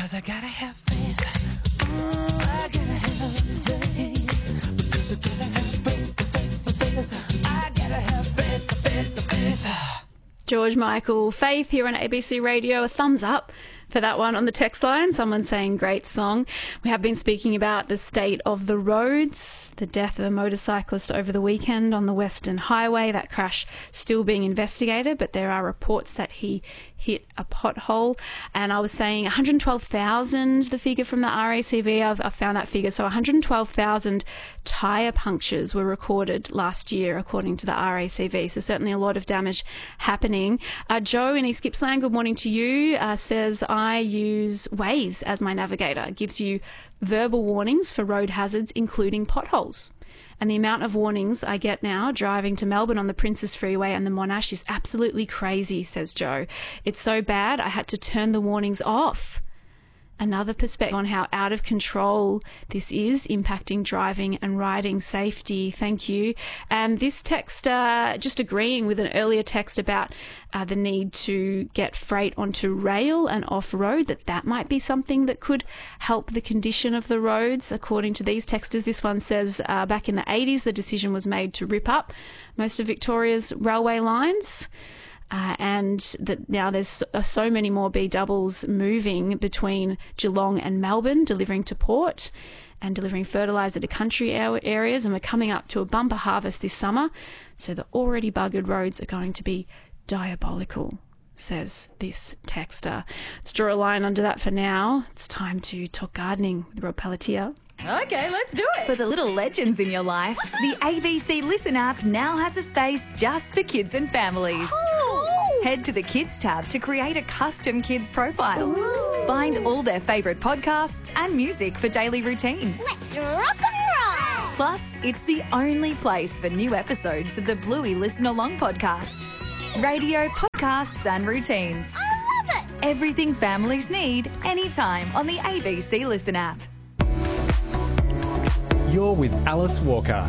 'cause I gotta have faith. I gotta have faith. Because I gotta have faith. I gotta have faith. George Michael, Faith here on ABC Radio. A thumbs up for that one on the text line. Someone saying great song. We have been speaking about the state of the roads, the death of a motorcyclist over the weekend on the Western Highway. That crash still being investigated, but there are reports that he hit a pothole. And I was saying 112,000, the figure from the RACV. I've found that figure. So 112,000 tyre punctures were recorded last year, according to the RACV. So certainly a lot of damage happening. Joe in East Gippsland, good morning to you, says, I use Waze as my navigator. It gives you verbal warnings for road hazards, including potholes. And the amount of warnings I get now driving to Melbourne on the Princes Freeway and the Monash is absolutely crazy, says Joe. It's so bad I had to turn the warnings off. Another perspective on how out of control this is impacting driving and riding safety. Thank you. And this text, just agreeing with an earlier text about the need to get freight onto rail and off-road, that might be something that could help the condition of the roads. According to these texters, this one says back in the 80s, the decision was made to rip up most of Victoria's railway lines. And that now there's so many more B-doubles moving between Geelong and Melbourne, delivering to port and delivering fertiliser to country areas. And we're coming up to a bumper harvest this summer. So the already buggered roads are going to be diabolical, says this texter. Let's draw a line under that for now. It's time to talk gardening with Rob Pelletier. Okay, let's do it. For the little legends in your life, the ABC Listen app now has a space just for kids and families. Head to the Kids tab to create a custom kids profile. Find all their favourite podcasts and music for daily routines. Let's rock and roll! Plus, it's the only place for new episodes of the Bluey Listen Along podcast. Radio, podcasts and routines. I love it! Everything families need, anytime on the ABC Listen app. You're with Alice Walker.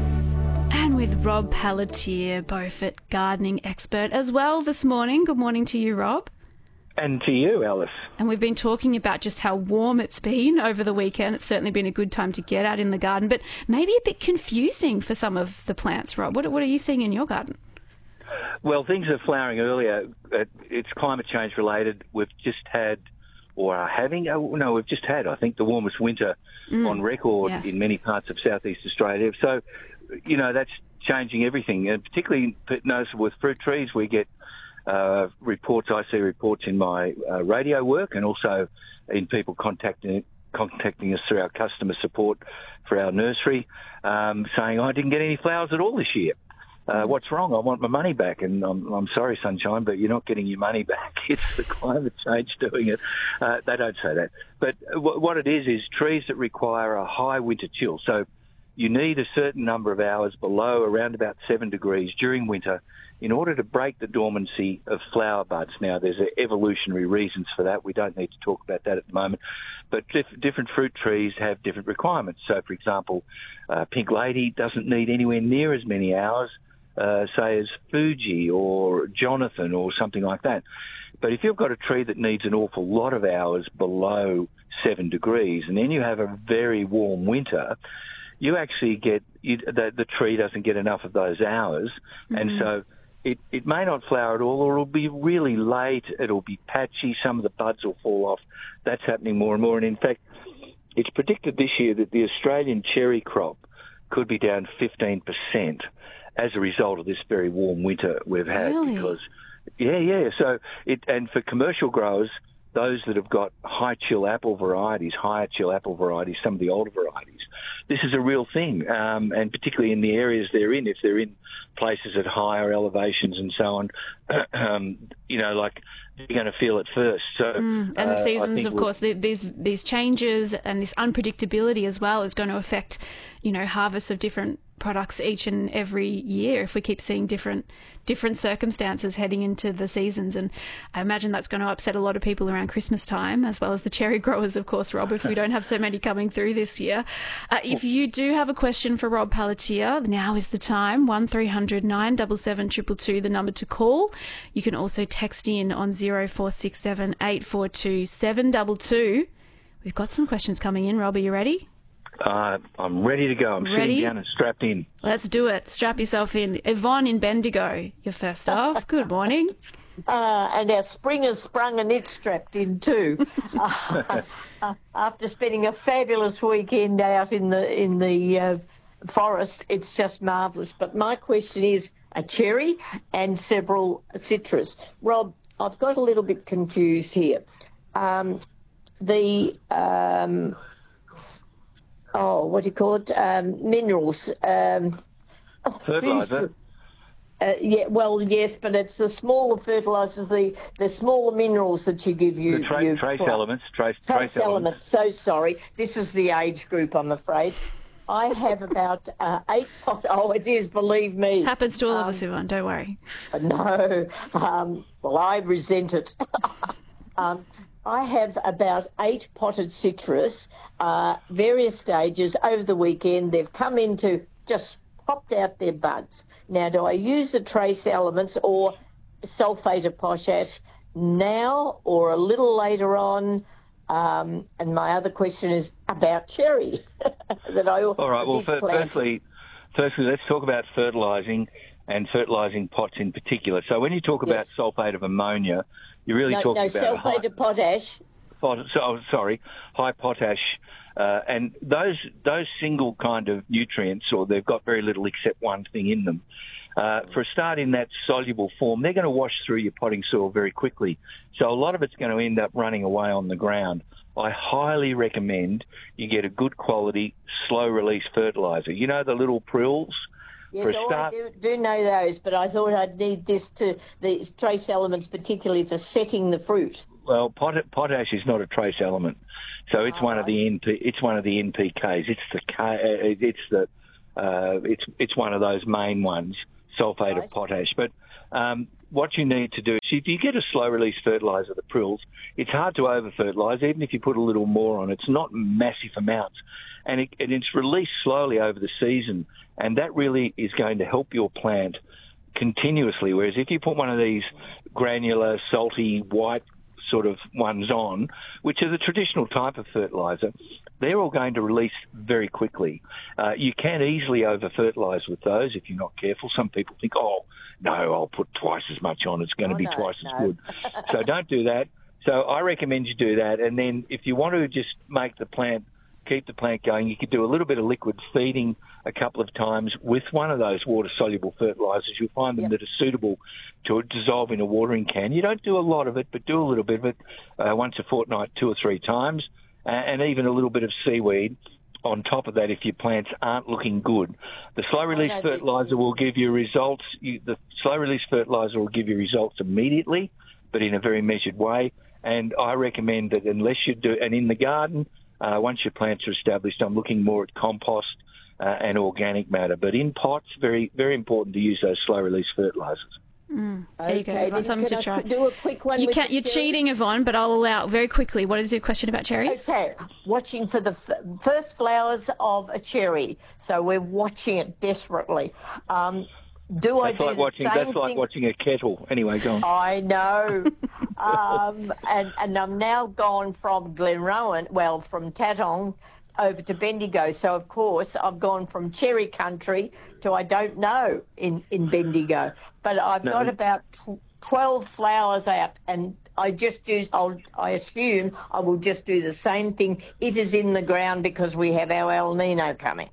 And with Rob Pelletier, Beaufort gardening expert as well this morning. Good morning to you, Rob. And to you, Alice. And we've been talking about just how warm it's been over the weekend. It's certainly been a good time to get out in the garden, but maybe a bit confusing for some of the plants, Rob. What are you seeing in your garden? Well, things are flowering earlier. It's climate change related. We've just had, or are having, we've just had, I think, the warmest winter on record in many parts of southeast Australia. So, that's changing everything, and particularly noticeable with fruit trees. We get reports, I see reports in my radio work and also in people contacting us through our customer support for our nursery, saying, I didn't get any flowers at all this year. What's wrong? I want my money back. And I'm sorry, Sunshine, but you're not getting your money back. It's the climate change doing it. They don't say that. But what it is trees that require a high winter chill. So you need a certain number of hours below around about 7 degrees during winter in order to break the dormancy of flower buds. Now, there's evolutionary reasons for that. We don't need to talk about that at the moment. But different fruit trees have different requirements. So, for example, Pink Lady doesn't need anywhere near as many hours, say, as Fuji or Jonathan or something like that. But if you've got a tree that needs an awful lot of hours below 7 degrees and then you have a very warm winter, you actually get the tree doesn't get enough of those hours, and so it may not flower at all, or it'll be really late. It'll be patchy. Some of the buds will fall off. That's happening more and more. And in fact, it's predicted this year that the Australian cherry crop could be down 15% as a result of this very warm winter we've had. Really? Because So and for commercial growers, those that have got higher chill apple varieties, some of the older varieties, this is a real thing, and particularly in the areas they're in, if they're in places at higher elevations and so on, like you're going to feel it first. So, and the seasons, of course, these changes and this unpredictability as well is going to affect, harvests of different products each and every year if we keep seeing different circumstances heading into the seasons. And I imagine that's going to upset a lot of people around Christmas time, as well as the cherry growers, of course, Rob, if we don't have so many coming through this year. If you do have a question for Rob Pelletier, now is the time. 1300 977 222, the number to call. You can also text in on 0467 842 722. We've got some questions coming in. Rob, are you ready? I'm ready to go. I'm Ready? sitting down and strapped in. Let's do it. Strap yourself in. Yvonne in Bendigo, you're first off. Good morning. And our spring has sprung and it's strapped in too. After spending a fabulous weekend out in the forest, it's just marvellous. But my question is a cherry and several citrus. Rob, I've got a little bit confused here. What do you call it? Minerals. Fertiliser. Yes, but it's the smaller fertilisers, the smaller minerals that you give you. The trace elements. Trace elements. So sorry. This is the age group, I'm afraid. I have about 8 pots. Oh, it is, believe me. Happens to all of us, Yvonne, don't worry. No. Well, I resent it. I have about 8 potted citrus, various stages over the weekend. They've come into just popped out their buds. Now, do I use the trace elements or sulphate of potash now or a little later on? And my other question is about cherry. All right, well, firstly, let's talk about fertilising and fertilising pots in particular. So when you talk about sulphate of ammonia, you're really talking about sulphate of potash. High potash. And those single kind of nutrients, or they've got very little except one thing in them, for a start in that soluble form, they're going to wash through your potting soil very quickly. So a lot of it's going to end up running away on the ground. I highly recommend you get a good quality, slow-release fertiliser. You know the little prills? Yes, I do know those, but I thought I'd need the trace elements, particularly for setting the fruit. Well, potash is not a trace element, so it's one of the NPKs. It's one of those main ones, sulphate of potash. But what you need to do is, if you get a slow-release fertiliser, the prills, it's hard to over-fertilise, even if you put a little more on. It's not massive amounts, and it's released slowly over the season, and that really is going to help your plant continuously. Whereas if you put one of these granular, salty, white sort of ones on, which are the traditional type of fertiliser, they're all going to release very quickly. You can easily over-fertilise with those if you're not careful. Some people think, oh, no, I'll put twice as much on. It's going to be twice as good. So don't do that. So I recommend you do that. And then if you want to just keep the plant going, you could do a little bit of liquid feeding a couple of times with one of those water-soluble fertilisers. You'll find them that are suitable to dissolve in a watering can. You don't do a lot of it, but do a little bit of it once a fortnight, 2 or 3 times, and even a little bit of seaweed on top of that if your plants aren't looking good. The slow-release fertiliser will give you results. The slow-release fertiliser will give you results immediately, but in a very measured way. And I recommend that unless you do, and in the garden, once your plants are established, I'm looking more at compost and organic matter. But in pots, very, very important to use those slow-release fertilisers. There you go, Yvonne, something to try. Do a quick one. You're cheating, Yvonne, but I'll allow very quickly. What is your question about cherries? Okay, watching for the first flowers of a cherry. So we're watching it desperately. That's like watching a kettle. Anyway, go on. I know. And I'm now gone from Glenrowan, from Tatong over to Bendigo. So, of course, I've gone from cherry country to I don't know in Bendigo. But I've got about 12 flowers out, and I assume I will just do the same thing. It is in the ground because we have our El Nino coming.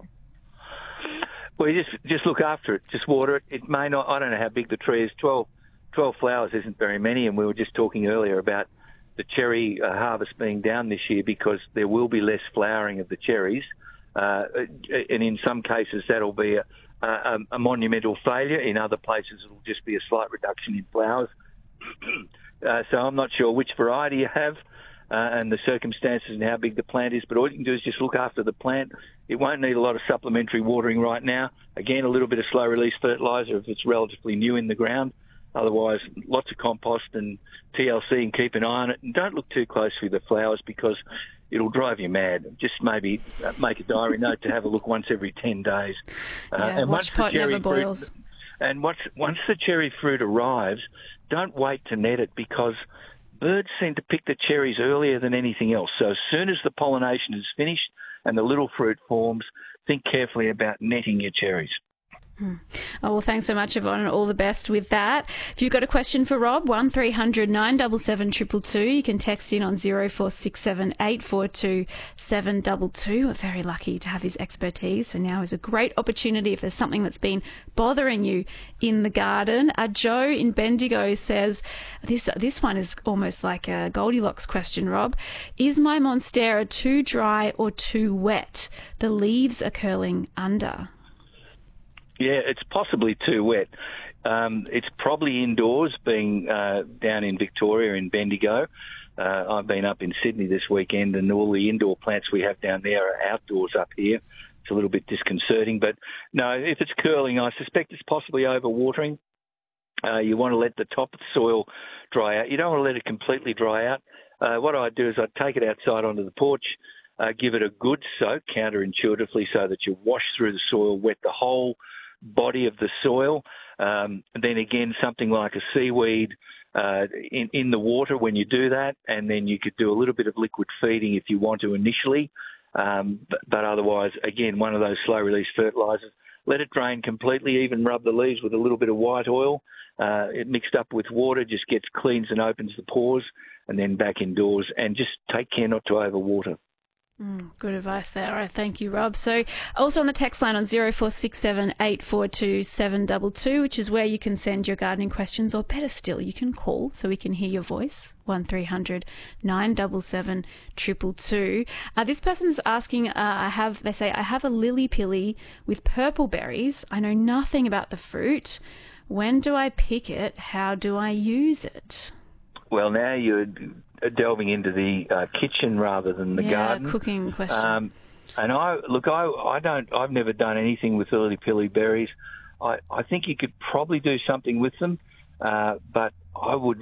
Well, you just look after it. Just water it. It may not. I don't know how big the tree is. 12 flowers isn't very many, and we were just talking earlier about the cherry harvest being down this year because there will be less flowering of the cherries, and in some cases that'll be a monumental failure. In other places it'll just be a slight reduction in flowers. So I'm not sure which variety you have and the circumstances and how big the plant is, but all you can do is just look after the plant. It won't need a lot of supplementary watering right now. Again, a little bit of slow-release fertiliser if it's relatively new in the ground. Otherwise, lots of compost and TLC, and keep an eye on it. And don't look too closely at the flowers because it'll drive you mad. Just maybe make a diary note to have a look once every 10 days. And watch pot never boils. And once the cherry fruit arrives, don't wait to net it, because birds seem to pick the cherries earlier than anything else. So as soon as the pollination is finished and the little fruit forms, think carefully about netting your cherries. Oh, well, thanks so much, Yvonne, and all the best with that. If you've got a question for Rob, 1300 977 222. You can text in on 0467 842 722. We're very lucky to have his expertise. So now is a great opportunity if there's something that's been bothering you in the garden. Joe in Bendigo says, this one is almost like a Goldilocks question, Rob. Is my Monstera too dry or too wet? The leaves are curling under. Yeah, it's possibly too wet. It's probably indoors, being down in Victoria in Bendigo. I've been up in Sydney this weekend, and all the indoor plants we have down there are outdoors up here. It's a little bit disconcerting. But no, if it's curling, I suspect it's possibly overwatering. You want to let the top of the soil dry out. You don't want to let it completely dry out. What I'd do is I'd take it outside onto the porch, give it a good soak, counterintuitively, so that you wash through the soil, wet the whole body of the soil, and then again something like a seaweed in the water when you do that, and then you could do a little bit of liquid feeding if you want to initially, but otherwise, again, one of those slow release fertilisers. Let it drain completely, even rub the leaves with a little bit of white oil. It mixed up with water just cleans and opens the pores, and then back indoors, and just take care not to overwater. Good advice there. All right, thank you, Rob. So also on the text line on 0467 842 722, which is where you can send your gardening questions, or better still, you can call so we can hear your voice, 1300 977 222. This person's asking, I have a lily pilly with purple berries. I know nothing about the fruit. When do I pick it? How do I use it? Well, now you're delving into the kitchen rather than the garden. Yeah, cooking question. And I've never done anything with lily-pilly berries. I think you could probably do something with them, but I would